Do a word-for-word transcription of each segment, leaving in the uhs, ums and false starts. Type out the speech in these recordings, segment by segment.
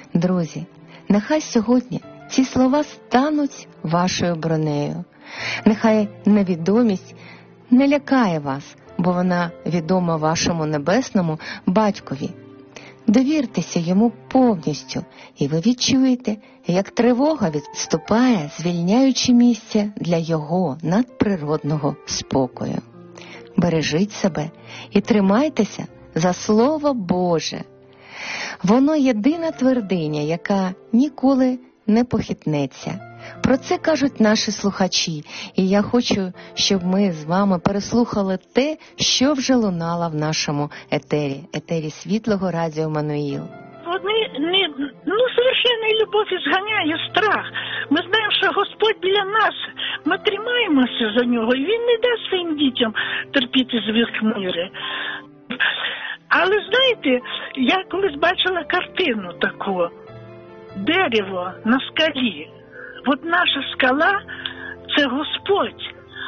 Друзі, нехай сьогодні ці слова стануть вашою бронею. Нехай невідомість не лякає вас, бо вона відома вашому небесному Батькові. Довіртеся йому повністю, і ви відчуєте, як тривога відступає, звільняючи місце для його надприродного спокою. Бережіть себе і тримайтеся за Слово Боже. Воно єдина твердиня, яка ніколи не похитнеться. Про це кажуть наші слухачі, і я хочу, щоб ми з вами переслухали те, що вже лунало в нашому етері, етері Світлого Радіо Еммануїл. Вони не, ну, совершенна любов зганяє страх. Ми знаємо, що Господь біля нас. Ми тримаємося за нього, і Він не дасть своїм дітям терпіти звір хмири. Але знаєте, я колись бачила картину таку. Дерево на скалі. От наша скала – це Господь.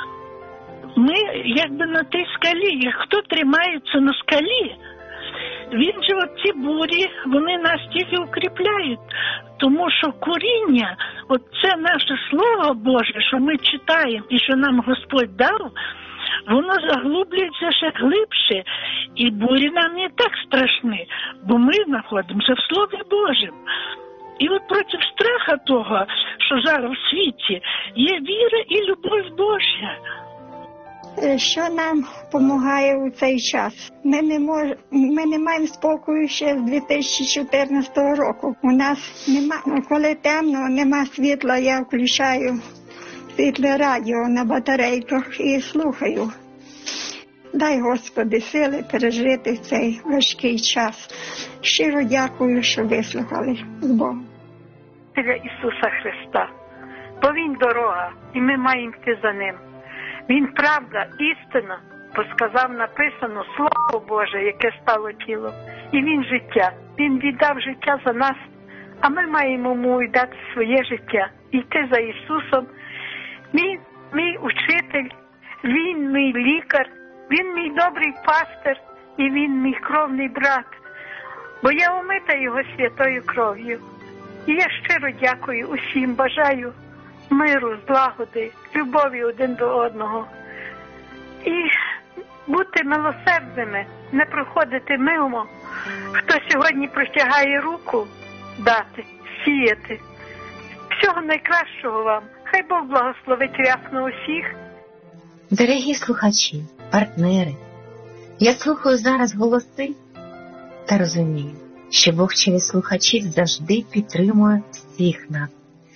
Ми якби на тій скалі. І хто тримається на скалі, він же от ці бурі, вони нас тільки укріпляють. Тому що коріння, от це наше Слово Боже, що ми читаємо і що нам Господь дав, воно заглублюється ще глибше. І бурі нам не так страшні, бо ми знаходимося в Слові Божому. І от проти страха того, що зараз в світі, є віра і любов Божа. Що нам допомагає у цей час? Ми не, мож... Ми не маємо спокою ще з дві тисячі чотирнадцятого року. У нас нема, коли темно, нема світла, я включаю світле радіо на батарейках і слухаю. Дай, Господи, сили пережити цей важкий час. Щиро дякую, що вислухали з Богом. Для Ісуса Христа, бо Він дорога, і ми маємо йти за Ним. Він правда, істина, бо сказав, написано, Слово Боже, яке стало тілом. І Він життя. Він віддав життя за нас, а ми маємо йому віддати своє життя. Йти за Ісусом. Він мій учитель, Він мій лікар, Він мій добрий пастир, і Він мій кровний брат. Бо я омита Його святою кров'ю. І я щиро дякую усім, бажаю миру, злагоди, любові один до одного. І бути милосердними, не проходити мимо. Хто сьогодні простягає руку, дати, сіяти. Всього найкращого вам. Хай Бог благословить рясно усіх. Дорогі слухачі, партнери, я слухаю зараз голоси та розумію, що Бог через слухачів завжди підтримує всіх нас.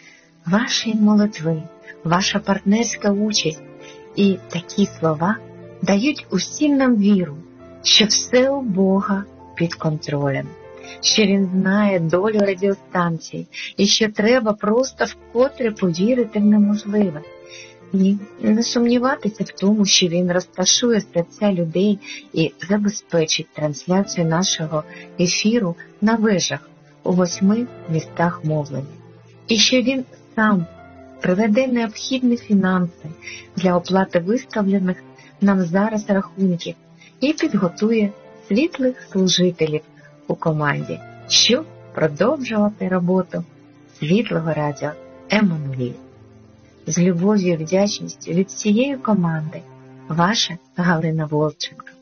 Ваші молитви, ваша партнерська участь і такі слова дають усім нам віру, що все у Бога під контролем, що Він знає долю радіостанції і що треба просто вкотре повірити в неможливе. І не сумніватися в тому, що Він розташує серця людей і забезпечить трансляцію нашого ефіру на вежах у восьми містах мовлення. І що Він сам приведе необхідні фінанси для оплати виставлених нам зараз рахунків і підготує світлих служителів у команді, щоб продовжувати роботу Світлого Радіо Еммануїл. З любов'ю і вдячністю від всієї команди, ваша Галина Волченко.